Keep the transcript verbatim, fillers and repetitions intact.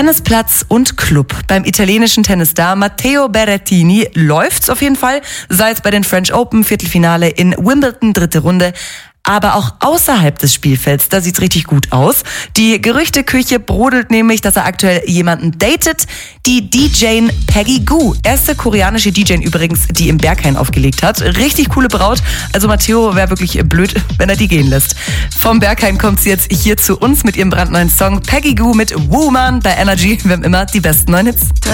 Tennisplatz und Club. Beim italienischen Tennisstar Matteo Berrettini läuft's auf jeden Fall. Sei es bei den French Open, Viertelfinale in Wimbledon, dritte Runde. Aber auch außerhalb des Spielfelds, da sieht's richtig gut aus. Die Gerüchteküche brodelt nämlich, dass er aktuell jemanden datet. Die D J Peggy Gou, erste koreanische D J übrigens, die im Berghain aufgelegt hat. Richtig coole Braut. Also Matteo wäre wirklich blöd, wenn er die gehen lässt. Vom Berghain kommt sie jetzt hier zu uns mit ihrem brandneuen Song Peggy Gou mit Woman bei Energy. Wir haben immer die besten neuen Hits.